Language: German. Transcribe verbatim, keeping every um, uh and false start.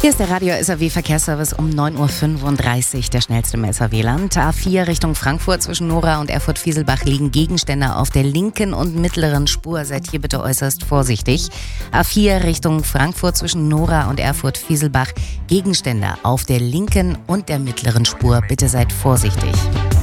Hier ist der Radio S R W Verkehrsservice um neun Uhr fünfunddreißig, der schnellste im S R W-Land. A vier Richtung Frankfurt zwischen Nora und Erfurt-Fieselbach liegen Gegenstände auf der linken und mittleren Spur. Seid hier bitte äußerst vorsichtig. A vier Richtung Frankfurt zwischen Nora und Erfurt-Fieselbach, Gegenstände auf der linken und der mittleren Spur. Bitte seid vorsichtig.